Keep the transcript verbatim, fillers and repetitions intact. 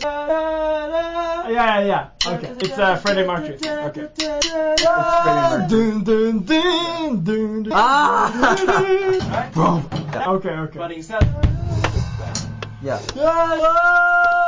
yeah, yeah. Okay, it's uh, Freddie Mercury. Okay, it's Freddie Mercury. Dun, dun, dun, dun, Ah! Right? Okay, okay. But instead, yeah.